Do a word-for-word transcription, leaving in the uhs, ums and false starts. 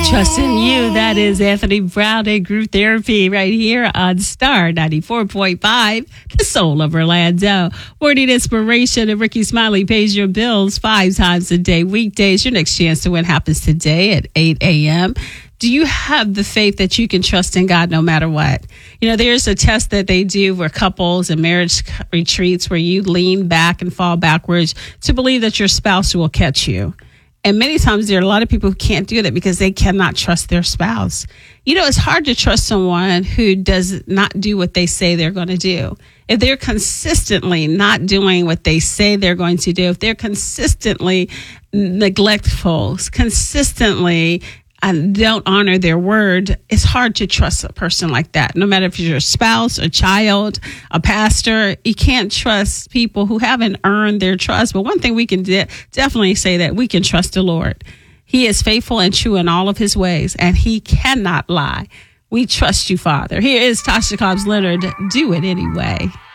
Trust in You. That is Anthony Brown and Group Therapy right here on Star ninety-four point five, the soul of Orlando. Morning inspiration and Ricky Smiley pays your bills five times a day. Weekdays, your next chance to win happens today at eight a.m. Do you have the faith that you can trust in God no matter what? You know, there's a test that they do where couples and marriage retreats where you lean back and fall backwards to believe that your spouse will catch you. And many times there are a lot of people who can't do that because they cannot trust their spouse. You know, it's hard to trust someone who does not do what they say they're going to do. If they're consistently not doing what they say they're going to do, if they're consistently neglectful, consistently and don't honor their word, it's hard to trust a person like that. No matter if you're a spouse, a child, a pastor, you can't trust people who haven't earned their trust. But one thing we can de- definitely say that we can trust the Lord. He is faithful and true in all of his ways, and he cannot lie. We trust you, Father. Here is Tasha Cobbs Leonard. Do it anyway.